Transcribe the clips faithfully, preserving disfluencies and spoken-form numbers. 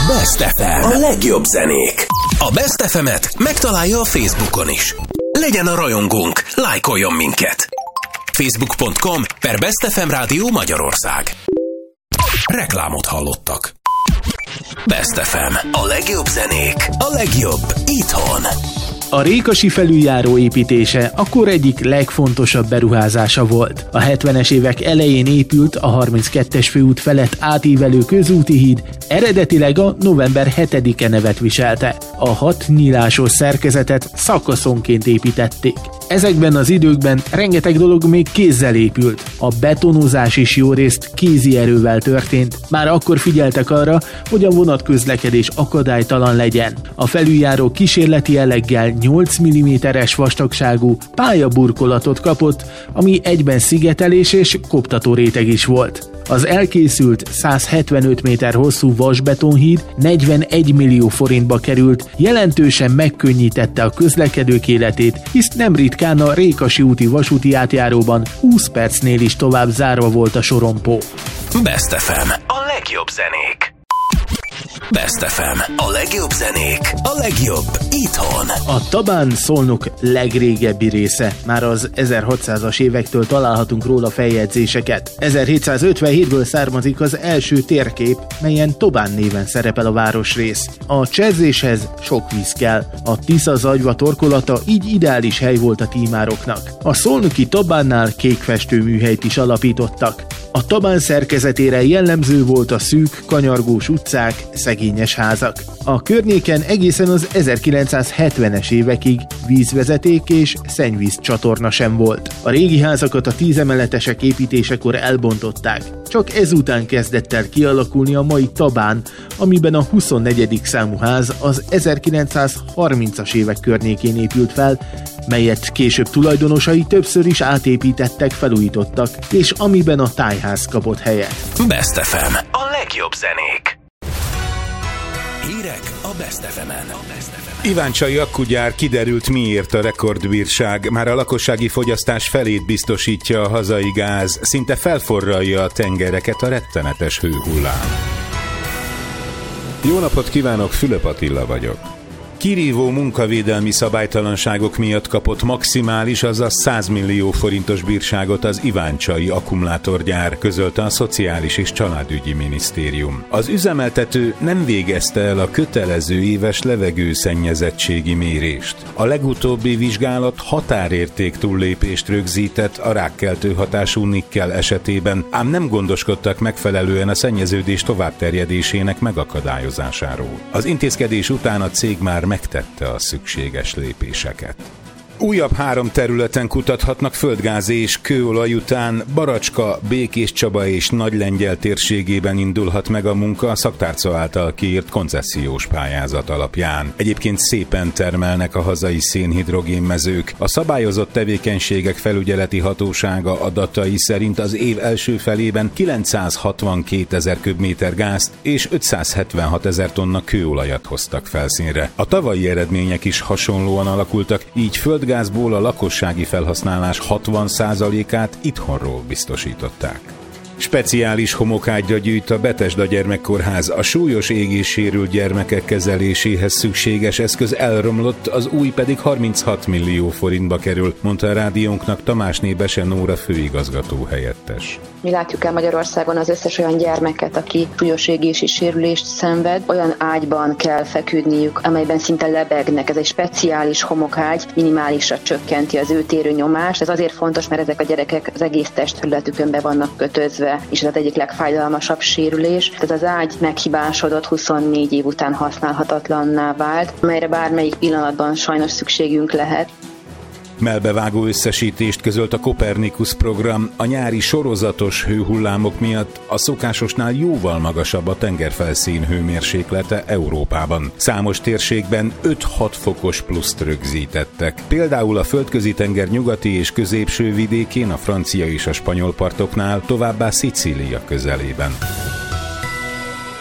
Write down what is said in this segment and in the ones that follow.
Best ef em. A legjobb zenék. A Best ef emet megtalálja a Facebookon is. Legyen a rajongónk, lájkoljon minket. facebook pont com per Best ef em Rádió Magyarország. Reklámot hallottak. Best ef em. A legjobb zenék. A legjobb itthon. A Rékasi felüljáró építése akkor egyik legfontosabb beruházása volt. A hetvenes évek elején épült a harminckettes főút felett átívelő közúti híd, eredetileg a november hetedike nevet viselte. A hat nyílásos szerkezetet szakaszonként építették. Ezekben az időkben rengeteg dolog még kézzel épült. A betonozás is jó részt kézi erővel történt. Már akkor figyeltek arra, hogy a vonatközlekedés akadálytalan legyen. A felüljáró kísérleti jelleggel nyolc milliméteres vastagságú pályaburkolatot kapott, ami egyben szigetelés és koptató réteg is volt. Az elkészült száz hetvenöt méter hosszú vasbetonhíd negyvenegy millió forintba került, jelentősen megkönnyítette a közlekedők életét, hisz nem ritkán a Rékasi úti vasúti átjáróban húsz percnél is tovább zárva volt a sorompó. Best ef em. A legjobb zenék. Best ef em. A legjobb zenék. A legjobb itthon. A Tabán Szolnok legrégebbi része. Már az ezerhatszázas évektől találhatunk róla feljegyzéseket. ezerhétszázötvenhétből származik az első térkép, melyen Tobán néven szerepel a városrész. A cserzéshez sok víz kell. A Tisza-Zagyva torkolata így ideális hely volt a tímároknak. A szolnoki Tabánnál kékfestő műhelyt is alapítottak. A Tabán szerkezetére jellemző volt a szűk, kanyargós utcák, szegényes házak. A környéken egészen az ezerkilencszázhetvenes évekig vízvezeték és szennyvíz csatorna sem volt. A régi házakat a tízemeletesek építésekor elbontották. Csak ezután kezdett el kialakulni a mai Tabán, amiben a huszonnegyedik számú ház az ezerkilencszázharmincas évek környékén épült fel, melyet később tulajdonosai többször is átépítettek, felújítottak, és amiben a tájház kapott helyet. Best ef em. A legjobb zenék. Hírek a Best ef emen. Iváncsai akkugyár kiderült, miért a rekordbírság. Már a lakossági fogyasztás felét biztosítja a hazai gáz, szinte felforralja a tengereket a rettenetes hőhullám. Jó napot kívánok, Fülöp Attila vagyok. Kirívó munkavédelmi szabálytalanságok miatt kapott maximális, azaz száz millió forintos bírságot az iváncsai akkumulátorgyár, közölte a Szociális és Családügyi Minisztérium. Az üzemeltető nem végezte el a kötelező éves levegőszennyezettségi mérést. A legutóbbi vizsgálat határérték túllépést rögzített a rákkeltő hatású nikkel esetében, ám nem gondoskodtak megfelelően a szennyeződés továbbterjedésének megakadályozásáról. Az intézkedés után a cég már megtette a szükséges lépéseket. Újabb három területen kutathatnak földgáz és kőolaj után. Baracska, Békéscsaba és Nagylengyel térségében indulhat meg a munka a szaktárca által kiírt koncesziós pályázat alapján. Egyébként szépen termelnek a hazai szénhidrogénmezők. A szabályozott tevékenységek felügyeleti hatósága adatai szerint az év első felében kilencszázhatvankétezer köbméter gázt és ötszázhetvenhatezer tonna kőolajat hoztak felszínre. A tavalyi eredmények is hasonlóan alakultak, így föld gázból a lakossági felhasználás hatvan százalékát itthonról biztosították. Speciális homokágyra gyűjt a Betesda Gyermekkórház. A súlyos égéssérült gyermekek kezeléséhez szükséges eszköz elromlott, az új pedig harminchat millió forintba kerül, mondta a rádiónknak Tamásné Bese Nóra főigazgató helyettes. Mi látjuk el Magyarországon az összes olyan gyermeket, aki súlyos égési sérülést szenved, olyan ágyban kell feküdniük, amelyben szinte lebegnek. Ez egy speciális homokágy, minimálisra csökkenti az ő térő nyomást. Ez azért fontos, mert ezek a gyerekek az egész testterületükön be vannak kötözve, és ez az egyik legfájdalmasabb sérülés. Ez az ágy meghibásodott, huszonnégy év után használhatatlanná vált, melyre bármelyik pillanatban sajnos szükségünk lehet. Melbevágó összesítést közölt a Copernicus program. A nyári sorozatos hőhullámok miatt a szokásosnál jóval magasabb a tengerfelszín hőmérséklete Európában. Számos térségben öt-hat fokos pluszt rögzítettek. Például a Földközi-tenger nyugati és középső vidékén, a francia és a spanyol partoknál, továbbá Szicília közelében.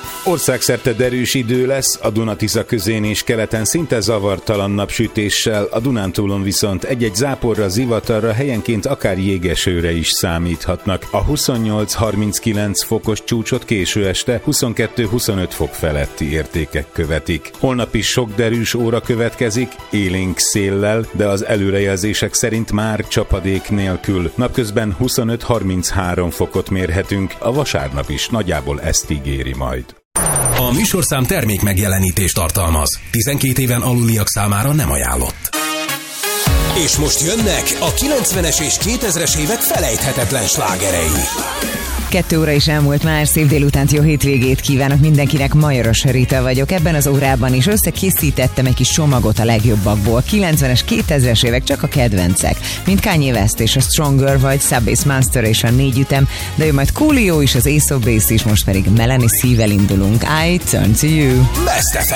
Országszerte derűs idő lesz, a Duna-Tisza közén és keleten szinte zavartalan napsütéssel, a Dunántúlon viszont egy-egy záporra, zivatarra, helyenként akár jégesőre is számíthatnak. A huszonnyolc-harminckilenc fokos csúcsot késő este huszonkettő-huszonöt fok feletti értékek követik. Holnap is sok derűs óra következik, élénk széllel, de az előrejelzések szerint már csapadék nélkül. Napközben huszonöt-harminchárom fokot mérhetünk, a vasárnap is nagyjából ezt ígéri majd. A műsorszám termék megjelenítést tartalmaz. tizenkét éven aluliak számára nem ajánlott. És most jönnek a kilencvenes és kétezres évek felejthetetlen slágerei. Kettő óra is elmúlt már, szép délutánt, jó hétvégét kívánok mindenkinek, Majoros Rita vagyok. Ebben az órában is összekészítettem egy kis csomagot a legjobbakból. kilencvenes, kétezres évek, csak a kedvencek, mint Kanye West és a Stronger, vagy Subbass Monster és a négy ütem, de ő majd Coolio is, az Ace of Base is, most pedig Melanie C-vel indulunk. I Turn to You. Best ef em.